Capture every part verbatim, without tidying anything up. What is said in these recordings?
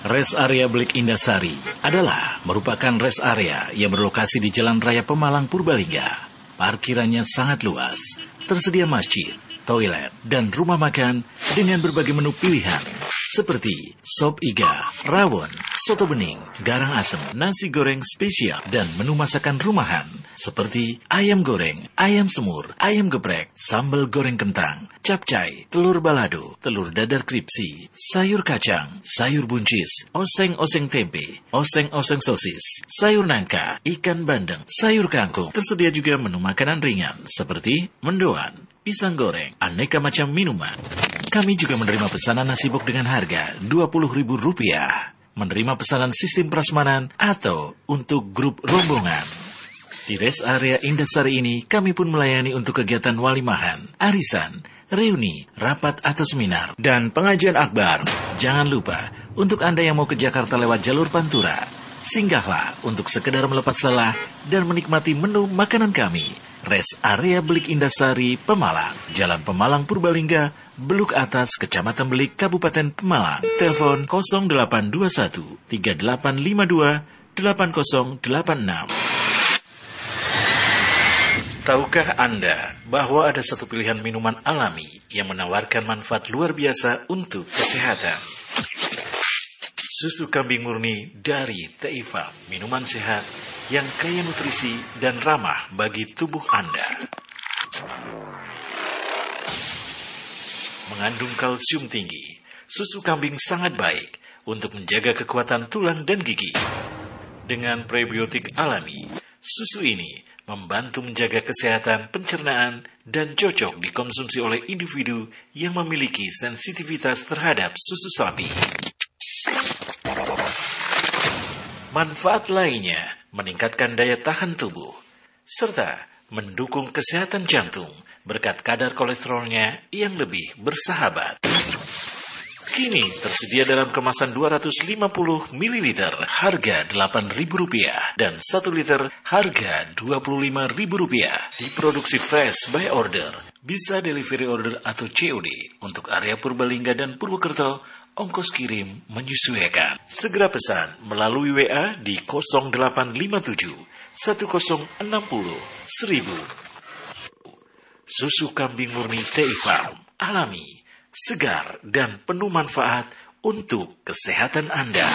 Rest Area Blik Indasari adalah merupakan rest area yang berlokasi di Jalan Raya Pemalang, Purbalingga. Parkirannya sangat luas, tersedia masjid, toilet, dan rumah makan dengan berbagai menu pilihan seperti sop iga, rawon, soto bening, garang asem, nasi goreng spesial, dan menu masakan rumahan seperti ayam goreng, ayam semur, ayam geprek, sambal goreng kentang, capcay, telur balado, telur dadar kripsi, sayur kacang, sayur buncis, oseng-oseng tempe, oseng-oseng sosis, sayur nangka, ikan bandeng, sayur kangkung. Tersedia juga menu makanan ringan seperti mendoan, pisang goreng, aneka macam minuman. Kami juga menerima pesanan nasi bok dengan harga dua puluh ribu rupiah. Menerima pesanan sistem prasmanan atau untuk grup rombongan. Di rest area Indasari ini, kami pun melayani untuk kegiatan walimahan, arisan, reuni, rapat atau seminar, dan pengajian akbar. Jangan lupa, untuk Anda yang mau ke Jakarta lewat jalur Pantura, singgahlah untuk sekedar melepas lelah dan menikmati menu makanan kami. Rest Area Blik Indasari, Pemalang, Jalan Pemalang, Purbalingga, Beluk Atas, Kecamatan Belik, Kabupaten Pemalang. Telepon nol delapan dua satu tiga delapan lima dua delapan nol delapan enam. Tahukah Anda bahwa ada satu pilihan minuman alami yang menawarkan manfaat luar biasa untuk kesehatan? Susu kambing murni dari T I Farm, minuman sehat yang kaya nutrisi dan ramah bagi tubuh Anda. Mengandung kalsium tinggi, susu kambing sangat baik untuk menjaga kekuatan tulang dan gigi. Dengan prebiotik alami, susu ini membantu menjaga kesehatan pencernaan dan cocok dikonsumsi oleh individu yang memiliki sensitivitas terhadap susu sapi. Manfaat lainnya meningkatkan daya tahan tubuh, serta mendukung kesehatan jantung berkat kadar kolesterolnya yang lebih bersahabat. Kini tersedia dalam kemasan dua ratus lima puluh mililiter harga delapan ribu rupiah dan satu liter harga dua puluh lima ribu rupiah. Diproduksi fresh by order, bisa delivery order atau C O D untuk area Purbalingga dan Purwokerto. Ongkos kirim menyesuaikan. Segera pesan melalui W A di nol delapan lima tujuh satu nol enam nol seribu. Susu kambing murni T I Farm, alami, segar, dan penuh manfaat untuk kesehatan Anda.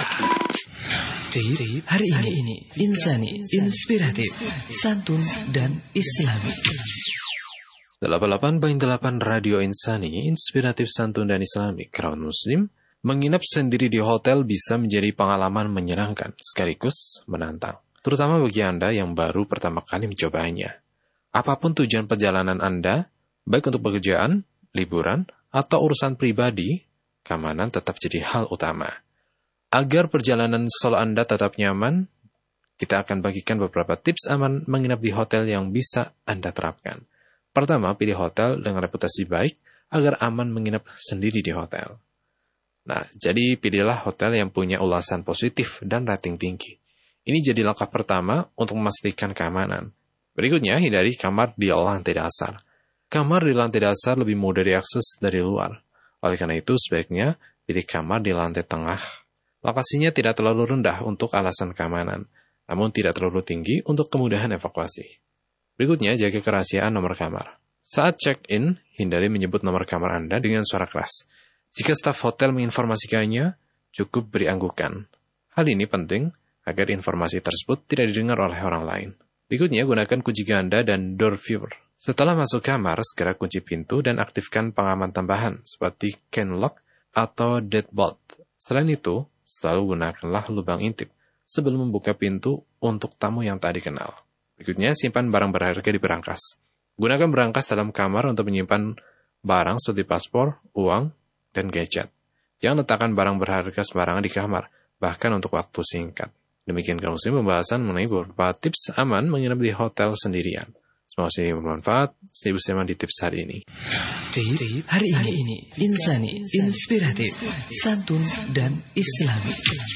Tip hari ini, ini insani, inspiratif, santun, dan islami. delapan puluh delapan koma delapan Radio Insani, inspiratif, santun, dan islami. Crown Muslim. Menginap sendiri di hotel bisa menjadi pengalaman menyenangkan, sekaligus menantang. Terutama bagi Anda yang baru pertama kali mencobanya. Apapun tujuan perjalanan Anda, baik untuk pekerjaan, liburan, atau urusan pribadi, keamanan tetap jadi hal utama. Agar perjalanan solo Anda tetap nyaman, kita akan bagikan beberapa tips aman menginap di hotel yang bisa Anda terapkan. Pertama, pilih hotel dengan reputasi baik agar aman menginap sendiri di hotel. Nah, jadi pilihlah hotel yang punya ulasan positif dan rating tinggi. Ini jadi langkah pertama untuk memastikan keamanan. Berikutnya, hindari kamar di lantai dasar. Kamar di lantai dasar lebih mudah diakses dari luar. Oleh karena itu, sebaiknya pilih kamar di lantai tengah. Lokasinya tidak terlalu rendah untuk alasan keamanan, namun tidak terlalu tinggi untuk kemudahan evakuasi. Berikutnya, jaga kerahasiaan nomor kamar. Saat check-in, hindari menyebut nomor kamar Anda dengan suara keras. Jika staf hotel menginformasikannya, cukup beri anggukan. Hal ini penting agar informasi tersebut tidak didengar oleh orang lain. Berikutnya, gunakan kunci ganda dan door viewer. Setelah masuk kamar, segera kunci pintu dan aktifkan pengaman tambahan seperti can lock atau deadbolt. Selain itu, selalu gunakanlah lubang intip sebelum membuka pintu untuk tamu yang tak dikenal. Berikutnya, simpan barang berharga di berangkas. Gunakan berangkas dalam kamar untuk menyimpan barang seperti paspor, uang, dan gadget. Jangan letakkan barang berharga sembarangan di kamar, bahkan untuk waktu singkat. Demikian Crown Muslim pembahasan mengenai beberapa tips aman menginap di hotel sendirian. Semoga ini bermanfaat. Saya Ibu Seman di tips hari ini. Tip hari ini, ini insani, inspiratif, santun, dan islami.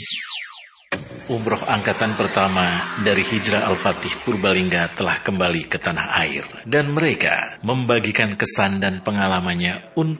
Umroh angkatan pertama dari Hijrah Al-Fatih Purbalingga telah kembali ke tanah air dan mereka membagikan kesan dan pengalamannya untuk